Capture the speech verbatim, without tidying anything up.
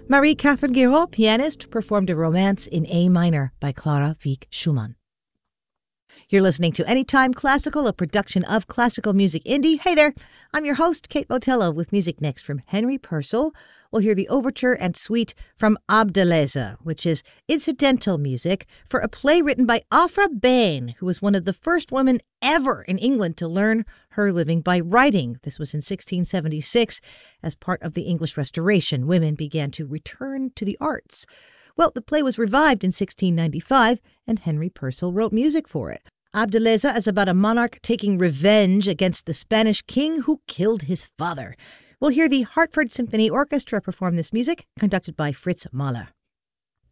Marie-Catherine Guiraud, pianist, performed a romance in A minor by Clara Wieck Schumann. You're listening to Anytime Classical, a production of Classical Music Indie. Hey there, I'm your host, Kate Botello, with music next from Henry Purcell. We'll hear the overture and suite from Abdeleze, which is incidental music for a play written by Afra Bain, who was one of the first women ever in England to learn her living by writing. This was in sixteen seventy-six. As part of the English Restoration, women began to return to the arts. Well, the play was revived in sixteen ninety-five, and Henry Purcell wrote music for it. Abdeleze is about a monarch taking revenge against the Spanish king who killed his father. We'll hear the Hartford Symphony Orchestra perform this music, conducted by Fritz Mahler.